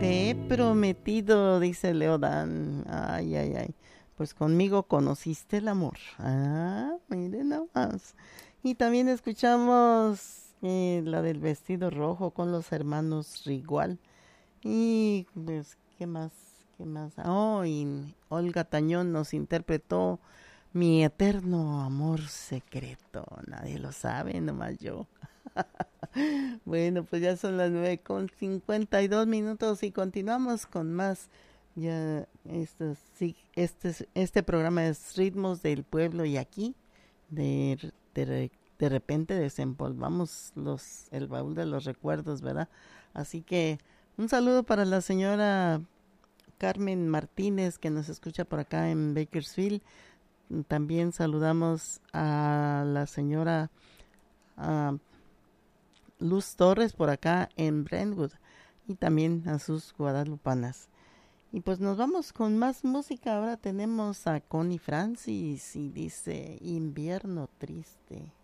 Te he prometido, dice Leodan. Ay, ay, ay. Pues conmigo conociste el amor. Ah, miren nomás. Y también escuchamos la del vestido rojo con los hermanos Rigual. Y pues, ¿qué más? ¿Qué más? Oh, y Olga Tañón nos interpretó Mi eterno amor secreto. Nadie lo sabe, nomás yo. Bueno, pues ya son las 9:52 y continuamos con más. Ya, sí, este programa es Ritmos del Pueblo y aquí de repente desempolvamos el baúl de los recuerdos, ¿verdad? Así que un saludo para la señora Carmen Martínez que nos escucha por acá en Bakersfield. También saludamos a la señora ah, Luz Torres por acá en Brentwood y también a sus guadalupanas. Y pues nos vamos con más música. Ahora tenemos a Connie Francis y dice Invierno Triste.